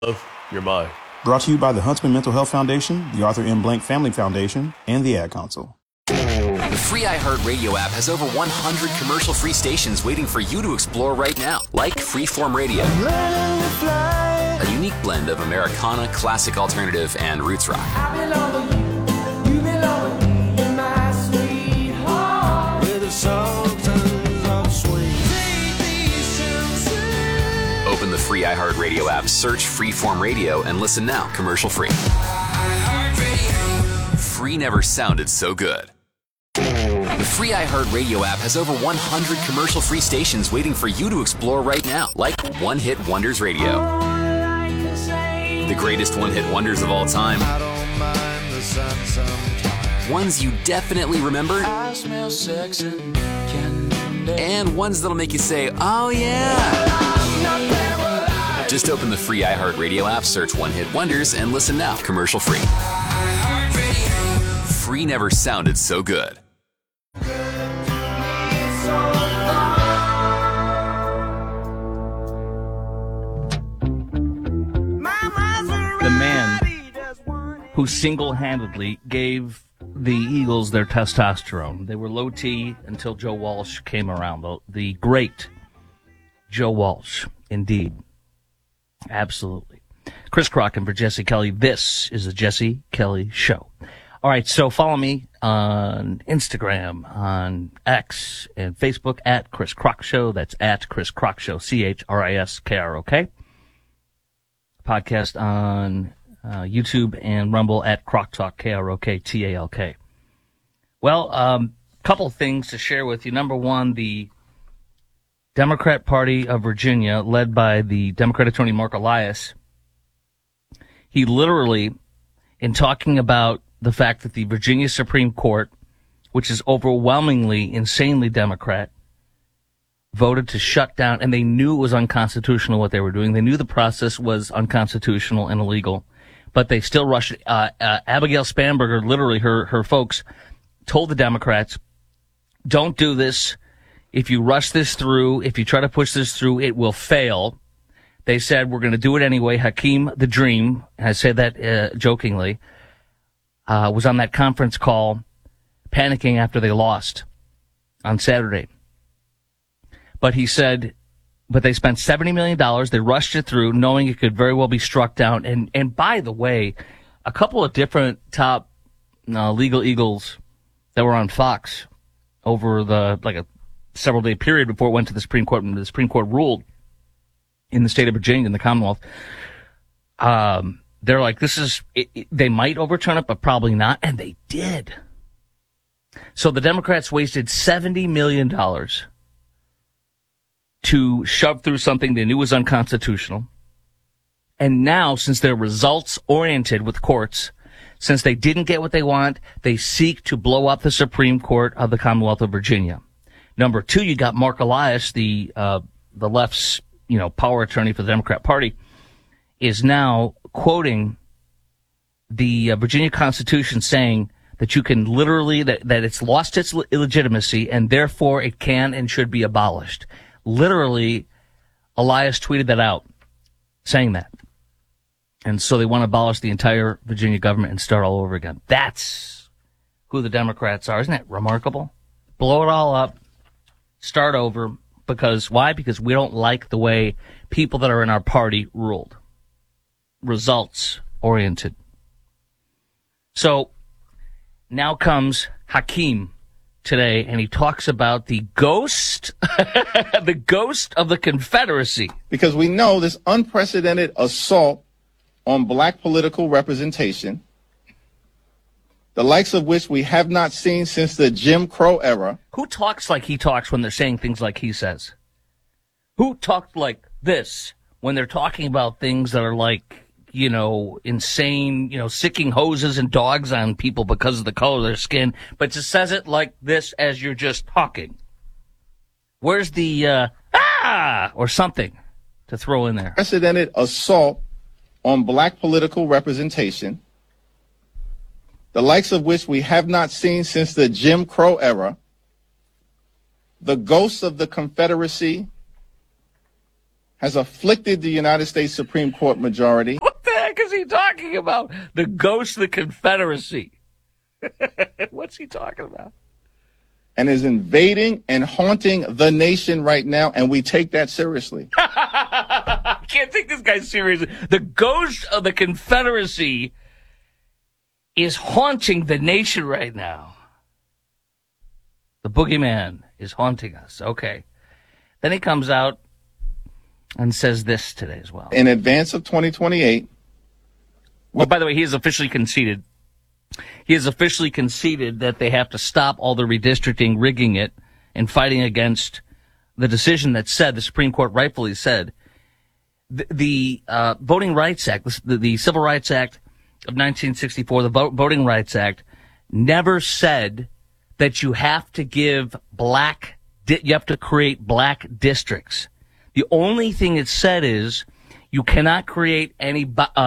Your mind. Brought to you by the Huntsman Mental Health Foundation, the Arthur M. Blank Family Foundation, and the Ad Council. The free iHeartRadio app has over 100 commercial-free stations waiting for you to explore right now, like Freeform Radio, a unique blend of Americana, classic alternative, and roots rock. Open the free iHeartRadio app, search Freeform Radio, and listen now, commercial-free. Free never sounded so good. The free iHeartRadio app has over 100 commercial-free stations waiting for you to explore right now, like One Hit Wonders Radio. The greatest one-hit wonders of all time. I don't mind the sun sometimes. Ones you definitely remember. I smell sex and candy. And ones that'll make you say, oh yeah. Just open the free iHeartRadio app, search One Hit Wonders, and listen now, commercial-free. Free never sounded so good. The man who single-handedly gave the Eagles their testosterone. They were low T until Joe Walsh came around. The great Joe Walsh, indeed. Absolutely. Chris Crocken for Jesse Kelly. This is the Jesse Kelly Show. All right, so follow me on Instagram, on X, and Facebook at Chris Crock Show. That's at Chris Crock Show, ChrisKrok. Podcast on YouTube and Rumble at Crock Talk, KROKTALK. Well, couple things to share with you. Number one, the Democrat Party of Virginia, led by the Democrat attorney Mark Elias, he literally, in talking about the fact that the Virginia Supreme Court, which is overwhelmingly, insanely Democrat, voted to shut down, and they knew it was unconstitutional what they were doing. They knew the process was unconstitutional and illegal, but they still rushed it. Abigail Spanberger, literally her folks, told the Democrats, don't do this. If you rush this through, if you try to push this through, it will fail. They said, we're going to do it anyway. Hakeem the Dream, and I say that jokingly, was on that conference call panicking after they lost on Saturday. But he said, but they spent $70 million. They rushed it through knowing it could very well be struck down. And by the way, a couple of different top legal eagles that were on Fox over a several day period before it went to the Supreme Court, and the Supreme Court ruled in the state of Virginia, in the Commonwealth. They're like, this is, they might overturn it, but probably not. And they did. So the Democrats wasted $70 million to shove through something they knew was unconstitutional. And now, since they're results-oriented with courts, since they didn't get what they want, they seek to blow up the Supreme Court of the Commonwealth of Virginia. Number two, you got Mark Elias, the left's, power attorney for the Democrat Party, is now quoting the Virginia Constitution, saying that you can literally, that it's lost its illegitimacy and therefore it can and should be abolished. Literally, Elias tweeted that out, saying that. And so they want to abolish the entire Virginia government and start all over again. That's who the Democrats are. Isn't that remarkable? Blow it all up, start over. Because why? Because we don't like the way people that are in our party ruled. Results oriented. So now comes Hakeem today, and he talks about the ghost, the ghost of the Confederacy. Because we know this unprecedented assault on black political representation, the likes of which we have not seen since the Jim Crow era. Who talks like he talks when they're saying things like he says? Who talked like this when they're talking about things that are like, insane, sicking hoses and dogs on people because of the color of their skin, but just says it like this as you're just talking? Where's the, or something to throw in there? Unprecedented assault on black political representation, the likes of which we have not seen since the Jim Crow era. The ghosts of the Confederacy has afflicted the United States Supreme Court majority. What the heck is he talking about? The ghost of the Confederacy. What's he talking about? And is invading and haunting the nation right now, and we take that seriously. I can't take this guy seriously. The ghost of the Confederacy is haunting the nation right now. The boogeyman is haunting us. Okay. Then he comes out and says this today as well. In advance of 2028. Well, by the way, he has officially conceded. He has officially conceded that they have to stop all the redistricting, rigging it, and fighting against the decision that said, the Supreme Court rightfully said, the Voting Rights Act, the Civil Rights Act of 1964, the Voting Rights Act, never said that you have to give you have to create black districts. The only thing it said is you cannot create any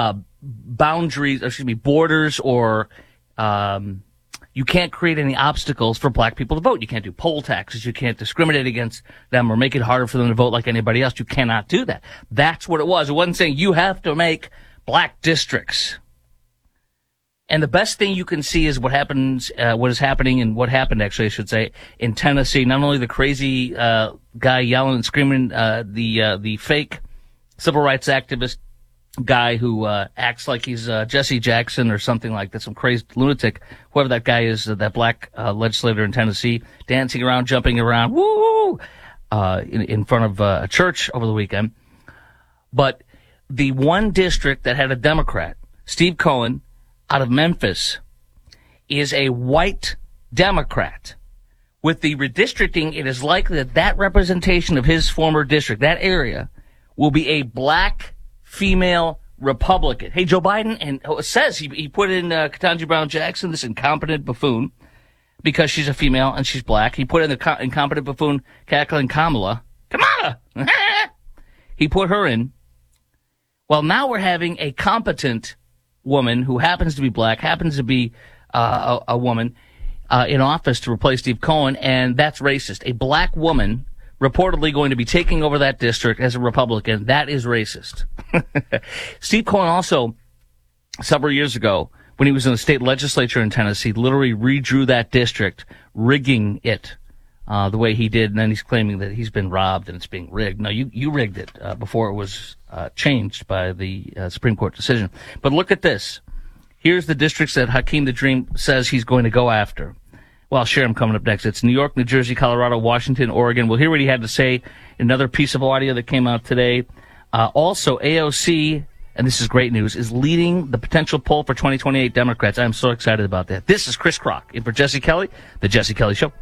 borders, or you can't create any obstacles for black people to vote. You can't do poll taxes. You can't discriminate against them or make it harder for them to vote like anybody else. You cannot do that. That's what it was. It wasn't saying you have to make black districts. And the best thing you can see is what is happening, and what happened, actually, I should say, in Tennessee. Not only the crazy guy yelling and screaming, the fake civil rights activist guy who acts like he's Jesse Jackson or something like that, some crazy lunatic, whoever that guy is, that black legislator in Tennessee, dancing around, jumping around, woo, in front of a church over the weekend. But the one district that had a Democrat, Steve Cohen, out of Memphis, is a white Democrat. With the redistricting, it is likely that representation of his former district, that area, will be a black female Republican. Hey, Joe Biden says he put in Ketanji Brown Jackson, this incompetent buffoon, because she's a female and she's black. He put in the incompetent buffoon cackling Kamala. He put her in. Well, now we're having a competent woman who happens to be black, happens to be a woman in office to replace Steve Cohen, and that's racist. A black woman reportedly going to be taking over that district as a Republican. That is racist. Steve Cohen also, several years ago, when he was in the state legislature in Tennessee, literally redrew that district, rigging it the way he did, and then he's claiming that he's been robbed and it's being rigged. No, you rigged it before it was changed by the Supreme Court decision. But look at this. Here's the districts that Hakeem the Dream says he's going to go after. Well, I'll share them coming up next. It's New York, New Jersey, Colorado, Washington, Oregon. We'll hear what he had to say. Another piece of audio that came out today. Also, AOC, and this is great news, is leading the potential poll for 2028 Democrats. I'm so excited about that. This is Chris Crock in for Jesse Kelly, The Jesse Kelly Show.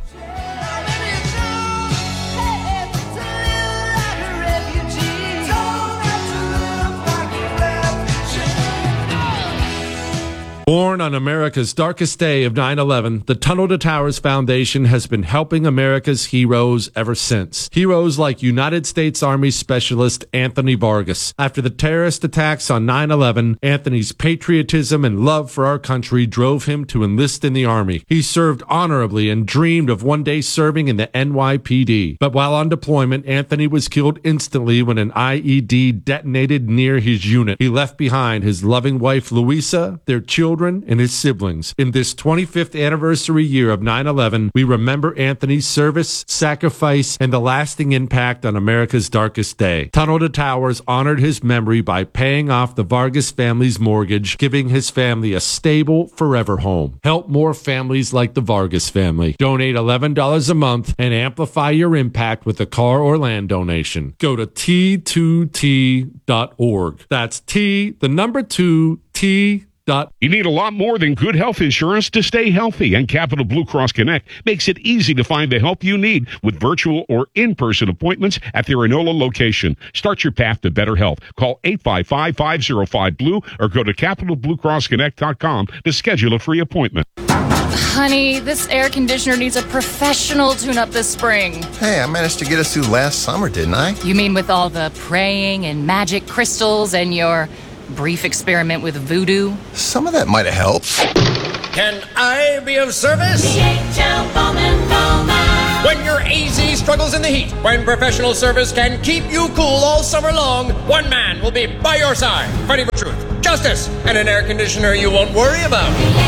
Born on America's darkest day of 9/11, the Tunnel to Towers Foundation has been helping America's heroes ever since. Heroes like United States Army Specialist Anthony Vargas. After the terrorist attacks on 9/11, Anthony's patriotism and love for our country drove him to enlist in the Army. He served honorably and dreamed of one day serving in the NYPD. But while on deployment, Anthony was killed instantly when an IED detonated near his unit. He left behind his loving wife, Louisa, their children, and his siblings. In this 25th anniversary year of 9/11, we remember Anthony's service, sacrifice, and the lasting impact on America's darkest day. Tunnel to Towers honored his memory by paying off the Vargas family's mortgage, giving his family a stable, forever home. Help more families like the Vargas family. Donate $11 a month and amplify your impact with a car or land donation. Go to T2T.org. That's T, the number 2, T. You need a lot more than good health insurance to stay healthy, and Capital Blue Cross Connect makes it easy to find the help you need with virtual or in-person appointments at their Enola location. Start your path to better health. Call 855-505-BLUE or go to CapitalBlueCrossConnect.com to schedule a free appointment. Honey, this air conditioner needs a professional tune-up this spring. Hey, I managed to get us through last summer, didn't I? You mean with all the praying and magic crystals and your brief experiment with voodoo? Some of that might have helped. Can I be of service? DHL Bowman Bowman. When your AC struggles in the heat, when professional service can keep you cool all summer long, one man will be by your side, fighting for truth, justice, and an air conditioner you won't worry about.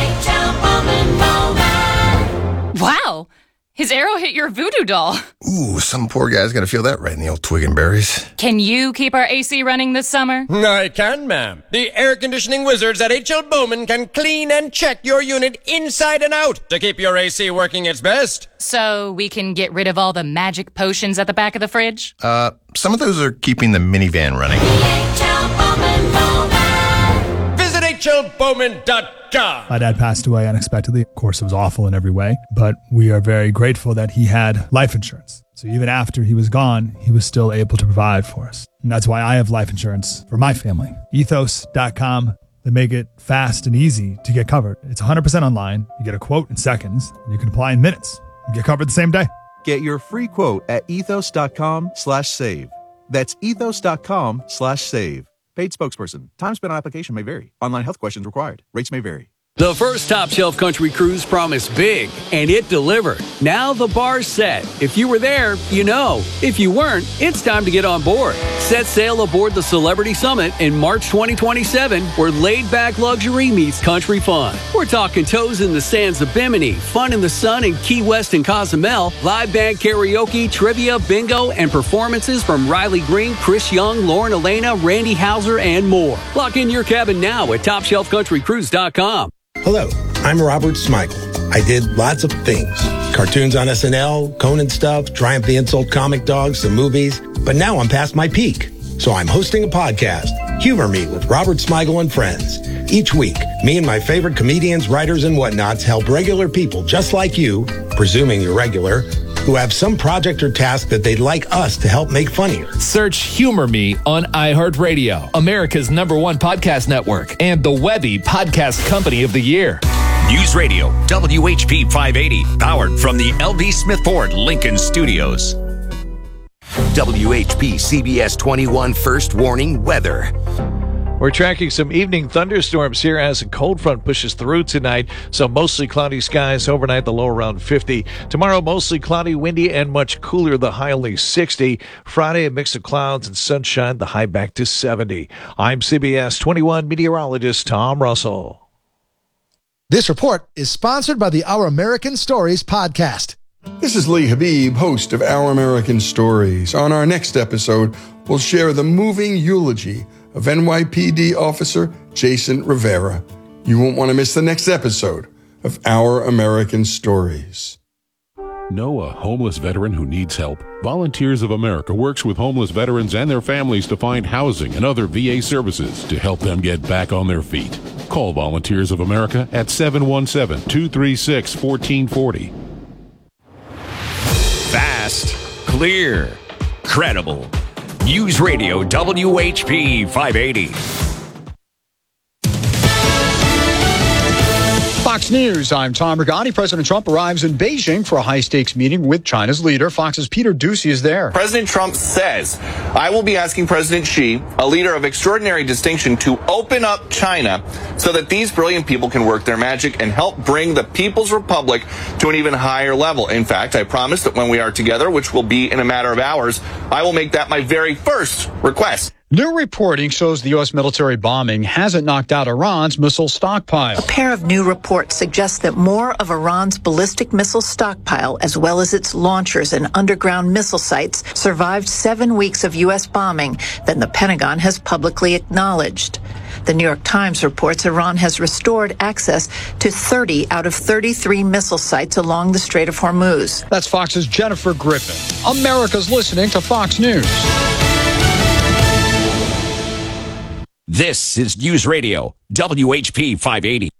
Wow! His arrow hit your voodoo doll. Ooh, some poor guy's gonna feel that right in the old twig and berries. Can you keep our AC running this summer? I can, ma'am. The air conditioning wizards at H.L. Bowman can clean and check your unit inside and out to keep your AC working its best. So we can get rid of all the magic potions at the back of the fridge? Some of those are keeping the minivan running. Visit hlbowman.com. My dad passed away unexpectedly. Of course, it was awful in every way, but we are very grateful that he had life insurance. So even after he was gone, he was still able to provide for us. And that's why I have life insurance for my family. Ethos.com. They make it fast and easy to get covered. It's 100% online. You get a quote in seconds, and you can apply in minutes. You get covered the same day. Get your free quote at ethos.com/save. That's ethos.com/save. Paid spokesperson. Time spent on application may vary. Online health questions required. Rates may vary. The first Top Shelf Country Cruise promised big, and it delivered. Now the bar's set. If you were there, you know. If you weren't, it's time to get on board. Set sail aboard the Celebrity Summit in March 2027, where laid-back luxury meets country fun. We're talking toes in the sands of Bimini, fun in the sun in Key West and Cozumel, live band karaoke, trivia, bingo, and performances from Riley Green, Chris Young, Lauren Elena, Randy Hauser, and more. Lock in your cabin now at TopShelfCountryCruise.com. Hello, I'm Robert Smigel. I did lots of things. Cartoons on SNL, Conan stuff, Triumph the Insult comic dogs, some movies. But now I'm past my peak. So I'm hosting a podcast, Humor Me with Robert Smigel and Friends. Each week, me and my favorite comedians, writers, and whatnots help regular people just like you, presuming you're regular, who have some project or task that they'd like us to help make funnier. Search Humor Me on iHeartRadio, America's #1 podcast network, and the Webby Podcast Company of the Year. News Radio, WHP 580, powered from the L.B. Smith Ford Lincoln Studios. WHP CBS 21 First Warning Weather. We're tracking some evening thunderstorms here as a cold front pushes through tonight. So mostly cloudy skies overnight, the low around 50. Tomorrow, mostly cloudy, windy, and much cooler, the high only 60. Friday, a mix of clouds and sunshine, the high back to 70. I'm CBS 21 meteorologist Tom Russell. This report is sponsored by the Our American Stories podcast. This is Lee Habib, host of Our American Stories. On our next episode, we'll share the moving eulogy of NYPD officer Jason Rivera. You won't want to miss the next episode of Our American Stories. Know a homeless veteran who needs help? Volunteers of America works with homeless veterans and their families to find housing and other VA services to help them get back on their feet. Call Volunteers of America at 717-236-1440. Fast, clear, credible. News Radio WHP 580. Fox News, I'm Tom Regani. President Trump arrives in Beijing for a high-stakes meeting with China's leader. Fox's Peter Doocy is there. President Trump says, I will be asking President Xi, a leader of extraordinary distinction, to open up China so that these brilliant people can work their magic and help bring the People's Republic to an even higher level. In fact, I promise that when we are together, which will be in a matter of hours, I will make that my very first request. New reporting shows the U.S. military bombing hasn't knocked out Iran's missile stockpile. A pair of new reports suggest that more of Iran's ballistic missile stockpile, as well as its launchers and underground missile sites, survived 7 weeks of U.S. bombing than the Pentagon has publicly acknowledged. The New York Times reports Iran has restored access to 30 out of 33 missile sites along the Strait of Hormuz. That's Fox's Jennifer Griffin. America's listening to Fox News. This is News Radio, WHP 580.